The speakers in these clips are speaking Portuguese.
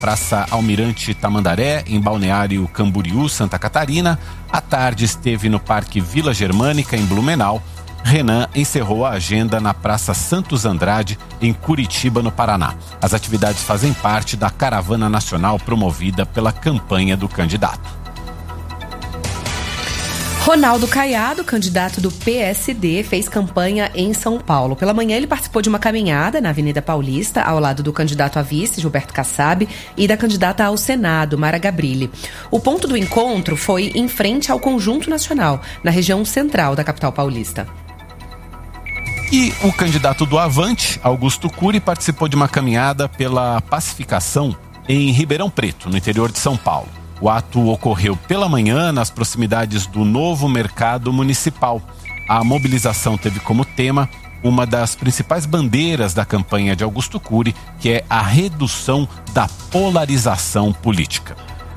Praça Almirante Tamandaré, em Balneário Camboriú, Santa Catarina. À tarde esteve no Parque Vila Germânica, em Blumenau. Renan encerrou a agenda na Praça Santos Andrade, em Curitiba, no Paraná. As atividades fazem parte da caravana nacional promovida pela campanha do candidato. Ronaldo Caiado, candidato do PSD, fez campanha em São Paulo. Pela manhã, ele participou de uma caminhada na Avenida Paulista, ao lado do candidato a vice, Gilberto Kassab, e da candidata ao Senado, Mara Gabrilli. O ponto do encontro foi em frente ao Conjunto Nacional, na região central da capital paulista. E o candidato do Avante, Augusto Cury, participou de uma caminhada pela pacificação em Ribeirão Preto, no interior de São Paulo. O ato ocorreu pela manhã nas proximidades do novo mercado municipal. A mobilização teve como tema uma das principais bandeiras da campanha de Augusto Cury, que é a redução da polarização política.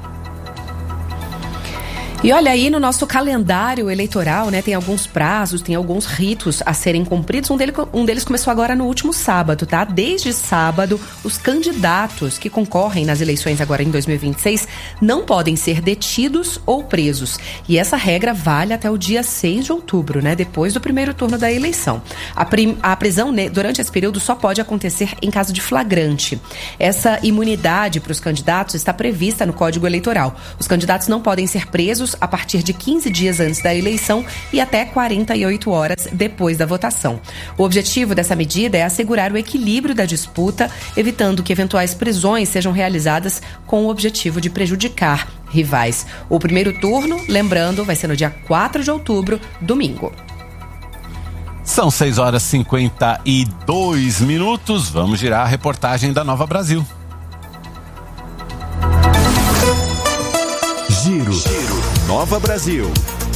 E olha aí, no nosso calendário eleitoral, né, tem alguns prazos, tem alguns ritos a serem cumpridos. Um deles começou agora no último sábado, tá? Desde sábado, os candidatos que concorrem nas eleições agora em 2026 não podem ser detidos ou presos. E essa regra vale até o dia 6 de outubro, né? Depois do primeiro turno da eleição. A prisão durante esse período só pode acontecer em caso de flagrante. Essa imunidade para os candidatos está prevista no Código Eleitoral. Os candidatos não podem ser presos a partir de 15 dias antes da eleição e até 48 horas depois da votação. O objetivo dessa medida é assegurar o equilíbrio da disputa, evitando que eventuais prisões sejam realizadas com o objetivo de prejudicar rivais. O primeiro turno, lembrando, vai ser no dia 4 de outubro, domingo. São 6h52. Vamos girar a reportagem da Nova Brasil. Giro. Nova Brasil.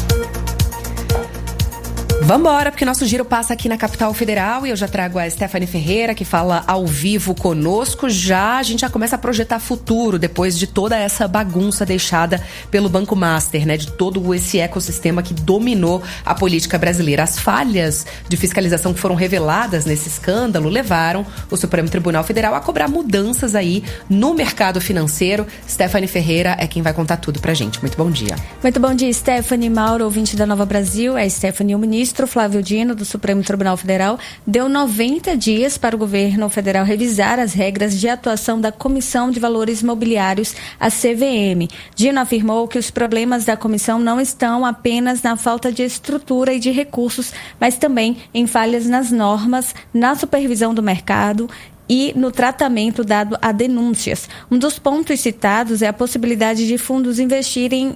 Vambora, porque nosso giro passa aqui na capital federal e eu já trago a Stephanie Ferreira, que fala ao vivo conosco. A gente já começa a projetar futuro depois de toda essa bagunça deixada pelo Banco Master, né? De todo esse ecossistema que dominou a política brasileira. As falhas de fiscalização que foram reveladas nesse escândalo levaram o Supremo Tribunal Federal a cobrar mudanças aí no mercado financeiro. Stephanie Ferreira é quem vai contar tudo pra gente. Muito bom dia. Muito bom dia, Stephanie. Mauro, ouvinte da Nova Brasil. É Stephanie, o ministro Flávio Dino, do Supremo Tribunal Federal, deu 90 dias para o governo federal revisar as regras de atuação da Comissão de Valores Mobiliários, a CVM. Dino afirmou que os problemas da comissão não estão apenas na falta de estrutura e de recursos, mas também em falhas nas normas, na supervisão do mercado e no tratamento dado a denúncias. Um dos pontos citados é a possibilidade de fundos investirem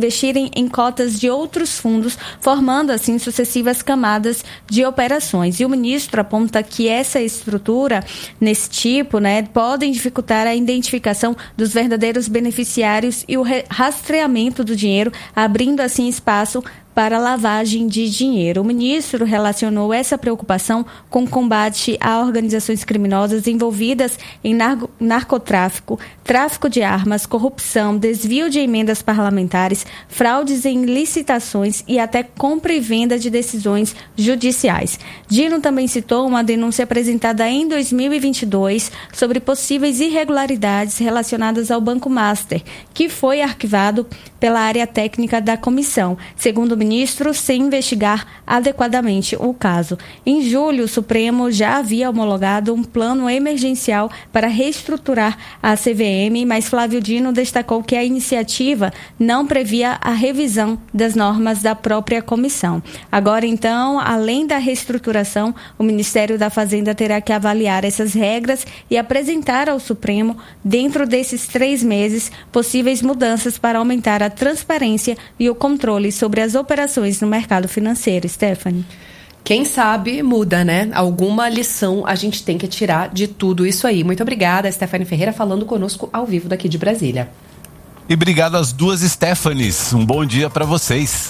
em cotas de outros fundos, formando assim sucessivas camadas de operações. E o ministro aponta que essa estrutura, nesse tipo, podem dificultar a identificação dos verdadeiros beneficiários e o rastreamento do dinheiro, abrindo assim espaço para lavagem de dinheiro. O ministro relacionou essa preocupação com o combate a organizações criminosas envolvidas em narcotráfico, tráfico de armas, corrupção, desvio de emendas parlamentares, fraudes em licitações e até compra e venda de decisões judiciais. Dino também citou uma denúncia apresentada em 2022 sobre possíveis irregularidades relacionadas ao Banco Master, que foi arquivado pela área técnica da comissão, segundo o ministro, sem investigar adequadamente o caso. Em julho, o Supremo já havia homologado um plano emergencial para reestruturar a CVM, mas Flávio Dino destacou que a iniciativa não previa a revisão das normas da própria comissão. Agora, então, além da reestruturação, o Ministério da Fazenda terá que avaliar essas regras e apresentar ao Supremo, dentro desses 3 meses, possíveis mudanças para aumentar a transparência e o controle sobre as operações no mercado financeiro. Stephanie. Quem sabe muda, né? Alguma lição a gente tem que tirar de tudo isso aí. Muito obrigada, Stephanie Ferreira, falando conosco ao vivo daqui de Brasília. E obrigado às duas Stephanies. Um bom dia para vocês.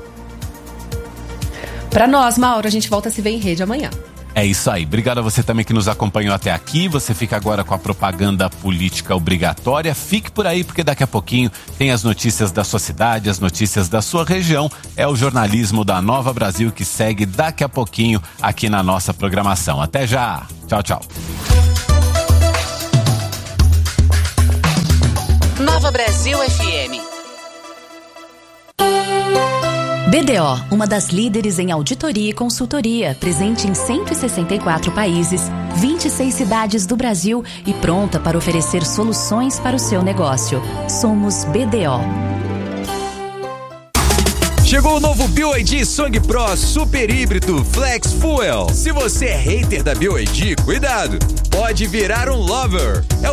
Para nós, Mauro, a gente volta a se ver em rede amanhã. É isso aí. Obrigado a você também que nos acompanhou até aqui. Você fica agora com a propaganda política obrigatória. Fique por aí, porque daqui a pouquinho tem as notícias da sua cidade, as notícias da sua região. É o jornalismo da Nova Brasil que segue daqui a pouquinho aqui na nossa programação. Até já. Tchau, tchau. Brasil FM. BDO, uma das líderes em auditoria e consultoria, presente em 164 países, 26 cidades do Brasil e pronta para oferecer soluções para o seu negócio. Somos BDO. Chegou o novo BYD Song Pro Super Híbrido Flex Fuel. Se você é hater da BYD, cuidado, pode virar um lover. É